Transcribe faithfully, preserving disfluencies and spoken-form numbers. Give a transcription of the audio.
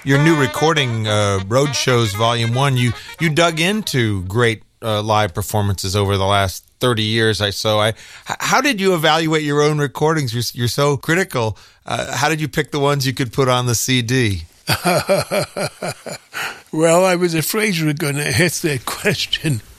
your new recording, uh, Road Shows Volume One, you you dug into great uh, live performances over the last thirty years or so. I, how did you evaluate your own recordings? You're, you're so critical. Uh, how did you pick the ones you could put on the C D? Well, I was afraid you were going to ask that question.